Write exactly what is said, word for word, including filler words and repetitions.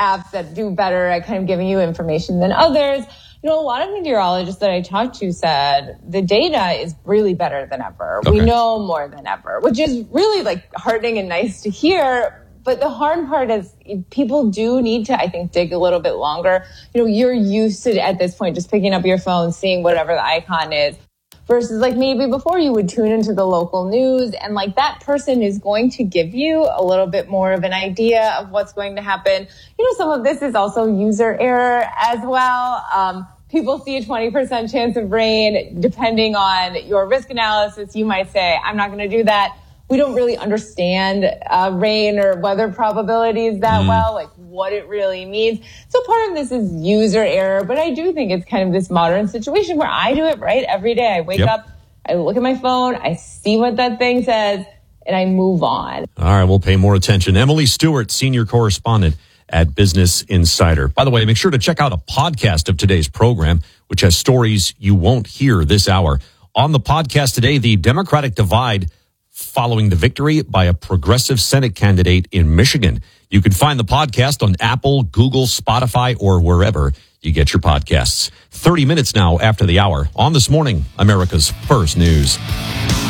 apps that do better at kind of giving you information than others. You know, a lot of meteorologists that I talked to said the data is really better than ever. Okay. We know more than ever, which is really like heartening and nice to hear. But the hard part is people do need to, I think, dig a little bit longer. You know, you're used to, at this point, just picking up your phone, seeing whatever the icon is, versus like maybe before you would tune into the local news, and like that person is going to give you a little bit more of an idea of what's going to happen. You know, some of this is also user error as well. Um, people see a twenty percent chance of rain. Depending on your risk analysis, you might say, I'm not going to do that. We don't really understand uh, rain or weather probabilities that mm. well, like what it really means. So part of this is user error, but I do think it's kind of this modern situation where I do it right every day. I wake yep. up, I look at my phone, I see what that thing says, and I move on. All right, we'll pay more attention. Emily Stewart, senior correspondent at Business Insider. By the way, make sure to check out a podcast of today's program, which has stories you won't hear this hour. On the podcast today, the Democratic divide following the victory by a progressive Senate candidate in Michigan. You can find the podcast on Apple, Google, Spotify, or wherever you get your podcasts. thirty minutes now after the hour on This Morning, America's First News.